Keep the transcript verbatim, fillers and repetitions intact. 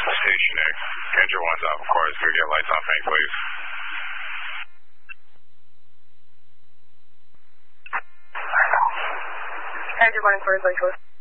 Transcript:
Station X. Andrew one's out. Of course, we get lights off, thanks, please. Andrew one, of course, lights off.